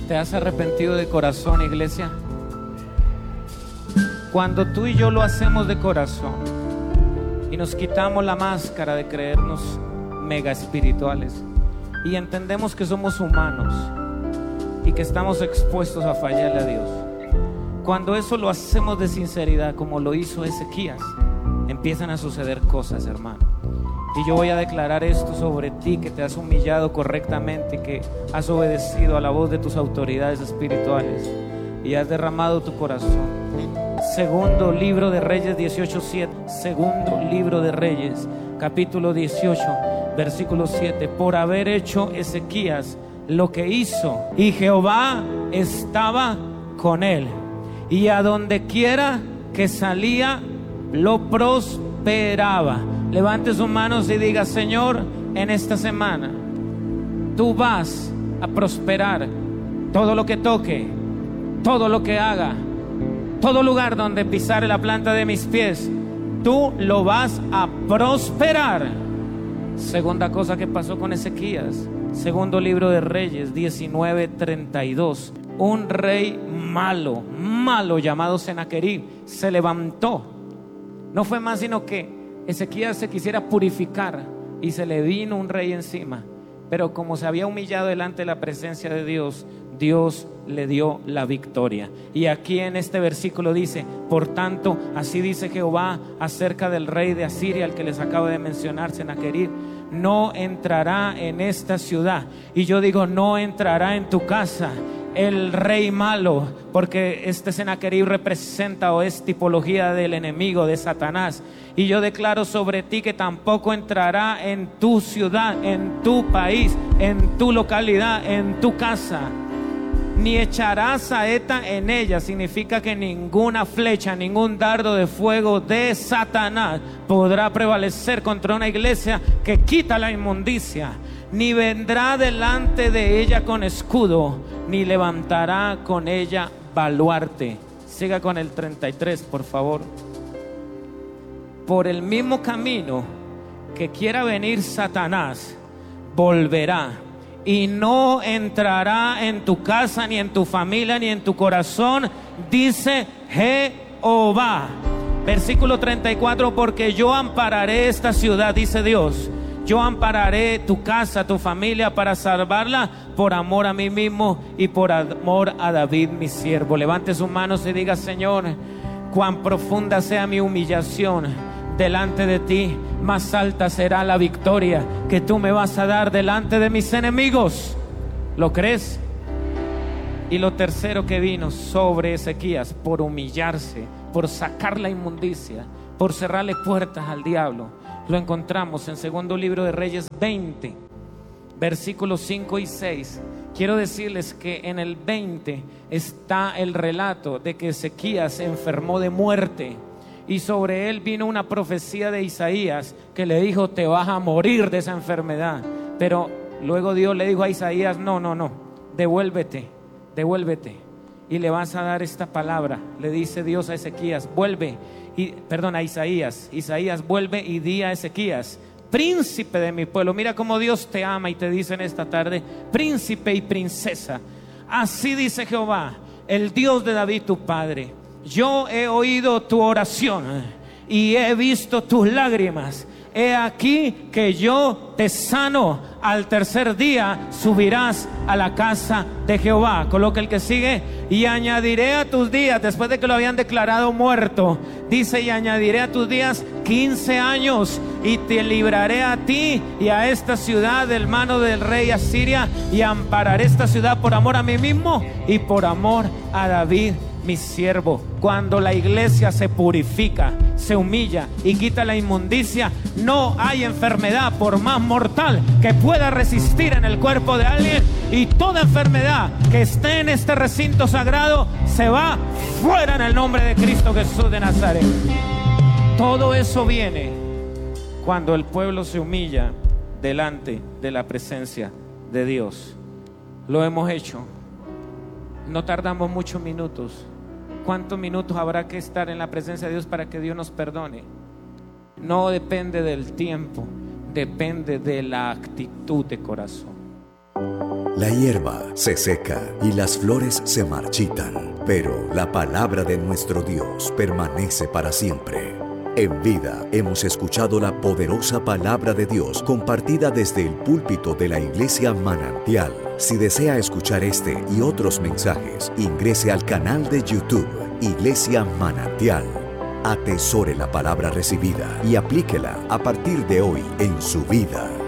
¿Te has arrepentido de corazón, iglesia? Cuando tú y yo lo hacemos de corazón y nos quitamos la máscara de creernos mega espirituales y entendemos que somos humanos y que estamos expuestos a fallarle a Dios, cuando eso lo hacemos de sinceridad, como lo hizo Ezequías, empiezan a suceder cosas, hermano. Y yo voy a declarar esto sobre ti, que te has humillado correctamente y que has obedecido a la voz de tus autoridades espirituales y has derramado tu corazón. Segundo libro de Reyes 18:7. Segundo libro de Reyes, capítulo 18, versículo 7. Por haber hecho Ezequías lo que hizo, y Jehová estaba con él, y a donde quiera que salía lo prosperaba. Levante sus manos y diga: Señor, en esta semana tú vas a prosperar todo lo que toque, todo lo que haga, todo lugar donde pisare la planta de mis pies, tú lo vas a prosperar. Segunda cosa que pasó con Ezequías, segundo libro de Reyes 19:32. Un rey malo llamado Senaquerib se levantó. No fue más sino que Ezequías se quisiera purificar y se le vino un rey encima, pero como se había humillado delante de la presencia de Dios, Dios le dio la victoria. Y aquí en este versículo dice: por tanto, así dice Jehová acerca del rey de Asiria, al que les acabo de mencionar, Senaquerib, no entrará en esta ciudad. Y yo digo: no entrará en tu casa el rey malo, porque este Senaquerib representa o es tipología del enemigo, de Satanás. Y yo declaro sobre ti que tampoco entrará en tu ciudad, en tu país, en tu localidad, en tu casa, ni echará saeta en ella. Significa que ninguna flecha, ningún dardo de fuego de Satanás podrá prevalecer contra una iglesia que quita la inmundicia. Ni vendrá delante de ella con escudo, ni levantará con ella baluarte. Siga con el 33, por favor. Por el mismo camino que quiera venir Satanás, volverá y no entrará en tu casa, ni en tu familia, ni en tu corazón, dice Jehová. Versículo 34, porque yo ampararé esta ciudad, dice Dios. Yo ampararé tu casa, tu familia, para salvarla por amor a mí mismo y por amor a David mi siervo. Levante sus manos y diga: Señor, cuán profunda sea mi humillación delante de ti, más alta será la victoria que tú me vas a dar delante de mis enemigos. ¿Lo crees? Y lo tercero que vino sobre Ezequías, por humillarse, por sacar la inmundicia, por cerrarle puertas al diablo, lo encontramos en segundo libro de Reyes 20, versículos 5 y 6. Quiero decirles que en el 20 está el relato de que Ezequías se enfermó de muerte, y sobre él vino una profecía de Isaías que le dijo: te vas a morir de esa enfermedad. Pero luego Dios le dijo a Isaías: no, devuélvete y le vas a dar esta palabra. Le dice Dios a Ezequías: a Isaías, vuelve y di a Ezequías: príncipe de mi pueblo. Mira cómo Dios te ama y te dice en esta tarde: príncipe y princesa, así dice Jehová, el Dios de David tu padre. Yo he oído tu oración y he visto tus lágrimas. He aquí que yo te sano. Al tercer día subirás a la casa de Jehová. Coloca el que sigue: y añadiré a tus días, después de que lo habían declarado muerto, dice: y añadiré a tus días 15 años, y te libraré a ti y a esta ciudad del mano del rey Asiria, y ampararé esta ciudad por amor a mí mismo y por amor a David mi siervo. Cuando la iglesia se purifica, se humilla y quita la inmundicia, no hay enfermedad, por más mortal que pueda resistir en el cuerpo de alguien, y toda enfermedad que esté en este recinto sagrado se va fuera en el nombre de Cristo Jesús de Nazaret. Todo eso viene cuando el pueblo se humilla delante de la presencia de Dios. Lo hemos hecho. No tardamos muchos minutos. ¿Cuántos minutos habrá que estar en la presencia de Dios para que Dios nos perdone? No depende del tiempo, depende de la actitud de corazón. La hierba se seca y las flores se marchitan, pero la palabra de nuestro Dios permanece para siempre. En vida hemos escuchado la poderosa palabra de Dios compartida desde el púlpito de la Iglesia Manantial. Si desea escuchar este y otros mensajes, ingrese al canal de YouTube Iglesia Manantial. Atesore la palabra recibida y aplíquela a partir de hoy en su vida.